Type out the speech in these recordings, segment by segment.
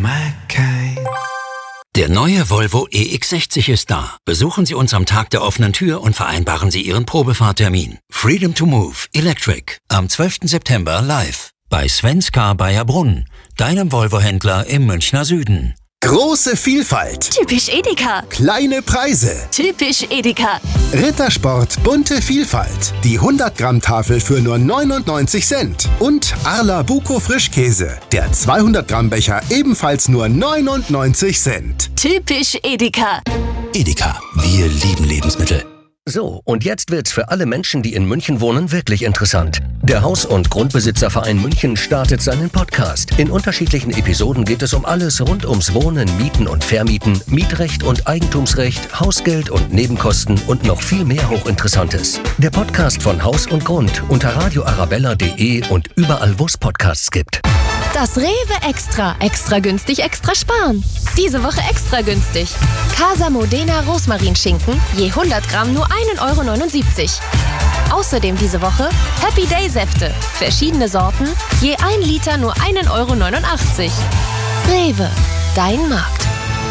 my kind. Der neue Volvo EX60 ist da. Besuchen Sie uns am Tag der offenen Tür und vereinbaren Sie Ihren Probefahrtermin. Freedom to Move Electric am 12. September live bei Svenska Baierbrunn, deinem Volvo-Händler im Münchner Süden. Große Vielfalt. Typisch Edeka. Kleine Preise. Typisch Edeka. Rittersport bunte Vielfalt. Die 100-Gramm-Tafel für nur 99 Cent. Und Arla Buko Frischkäse. Der 200-Gramm-Becher ebenfalls nur 99 Cent. Typisch Edeka. Edeka, wir lieben Lebensmittel. So, und jetzt wird's für alle Menschen, die in München wohnen, wirklich interessant. Der Haus- und Grundbesitzerverein München startet seinen Podcast. In unterschiedlichen Episoden geht es um alles rund ums Wohnen, Mieten und Vermieten, Mietrecht und Eigentumsrecht, Hausgeld und Nebenkosten und noch viel mehr Hochinteressantes. Der Podcast von Haus und Grund unter radioarabella.de und überall, wo es Podcasts gibt. Das Rewe Extra. Extra günstig, extra sparen. Diese Woche extra günstig. Casa Modena Rosmarinschinken, je 100 Gramm nur 1,79 €. Außerdem diese Woche Happy Day Säfte. Verschiedene Sorten, je 1 Liter nur 1,89 €. Rewe, dein Markt.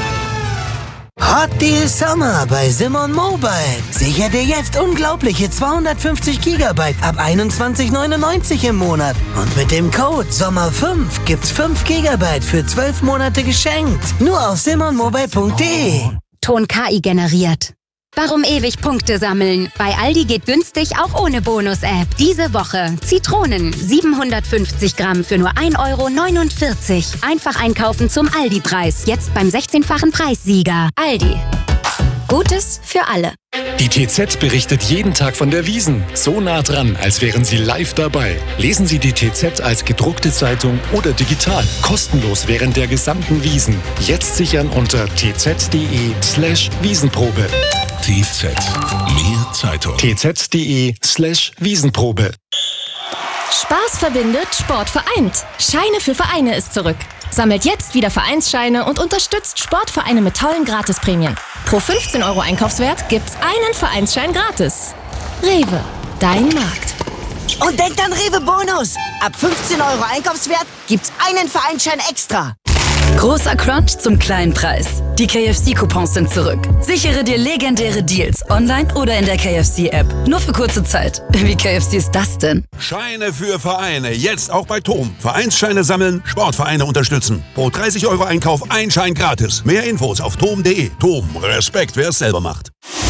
Hot Deal Summer bei Simon Mobile. Sicher dir jetzt unglaubliche 250 GB ab 21,99 € im Monat. Und mit dem Code SOMMER5 gibt's 5 GB für 12 Monate geschenkt. Nur auf simonmobile.de. Ton KI generiert. Warum ewig Punkte sammeln? Bei Aldi geht günstig auch ohne Bonus-App. Diese Woche Zitronen 750 Gramm für nur 1,49 €. Einfach einkaufen zum Aldi-Preis. Jetzt beim 16-fachen Preissieger. Aldi. Gutes für alle. Die TZ berichtet jeden Tag von der Wiesn. So nah dran, als wären Sie live dabei. Lesen Sie die TZ als gedruckte Zeitung oder digital. Kostenlos während der gesamten Wiesn. Jetzt sichern unter tz.de/Wiesenprobe. TZ, mehr Zeitung. tz.de/Wiesenprobe. Spaß verbindet, Sport vereint. Scheine für Vereine ist zurück. Sammelt jetzt wieder Vereinsscheine und unterstützt Sportvereine mit tollen Gratisprämien. Pro 15 € Einkaufswert gibt's einen Vereinsschein gratis. Rewe, dein Markt. Und denkt an Rewe Bonus. Ab 15 € Einkaufswert gibt's einen Vereinsschein extra. Großer Crunch zum kleinen Preis. Die KFC-Coupons sind zurück. Sichere dir legendäre Deals online oder in der KFC-App. Nur für kurze Zeit. Wie KFC ist das denn? Scheine für Vereine. Jetzt auch bei TOM. Vereinsscheine sammeln, Sportvereine unterstützen. Pro 30 € Einkauf ein Schein gratis. Mehr Infos auf tom.de. TOM. Respekt, wer es selber macht.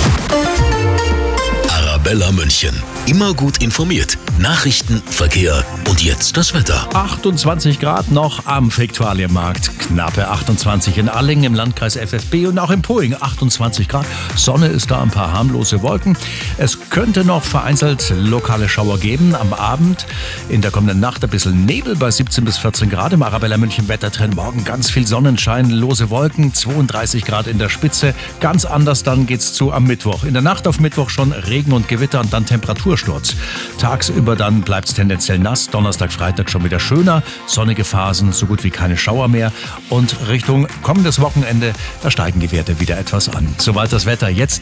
Arabella München. Immer gut informiert. Nachrichten, Verkehr und jetzt das Wetter. 28 Grad noch am Viktualienmarkt. Knappe 28 in Allingen im Landkreis FFB und auch in Poing 28 Grad. Sonne ist da, ein paar harmlose Wolken. Es könnte noch vereinzelt lokale Schauer geben am Abend. In der kommenden Nacht ein bisschen Nebel bei 17 bis 14 Grad. Im Arabella München Wettertrend morgen ganz viel Sonnenschein, lose Wolken, 32 Grad in der Spitze. Ganz anders dann geht's zu am Mittwoch. In der Nacht auf Mittwoch schon Regen und Gewitter und dann Temperatursturz. Tagsüber dann bleibt es tendenziell nass. Donnerstag, Freitag schon wieder schöner. Sonnige Phasen, so gut wie keine Schauer mehr. Und Richtung kommendes Wochenende, da steigen die Werte wieder etwas an. Soweit das Wetter jetzt.